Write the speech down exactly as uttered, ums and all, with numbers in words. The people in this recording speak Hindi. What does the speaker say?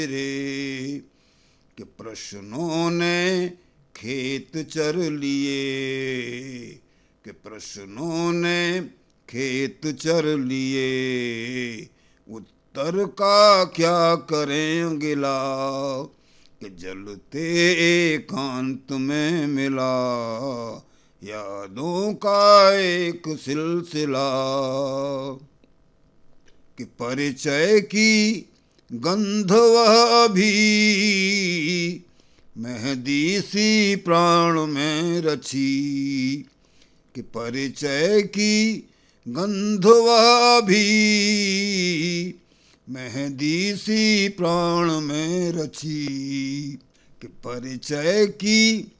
रे कि प्रश्नों ने खेत चर लिए, कि प्रश्नों ने खेत चर लिए, उत्तर का क्या करें गिला, कि जलते एकांत में मिला यादों का एक सिलसिला, कि परिचय की गंध वह भी मेहंदी सी प्राण में रची, कि परिचय की गंध वह भी मेहंदी सी प्राण में रची, कि परिचय की